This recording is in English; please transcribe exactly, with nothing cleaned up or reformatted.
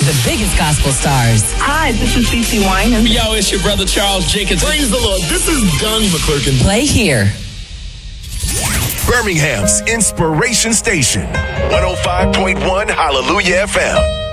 the biggest gospel stars. Hi, this is CeCe Winans. Yo, it's your brother Charles Jenkins. Praise the Lord. This is Gunn McClurkin. Play here. Birmingham's Inspiration Station. one oh five point one Hallelujah F M.